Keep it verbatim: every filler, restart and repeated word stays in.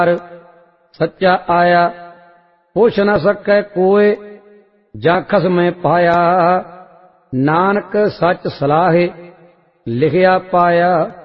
सच्चा आया पुछ न सकै कोय, जाखस मैं पाया। नानक सच सलाहे लिखिया पाया।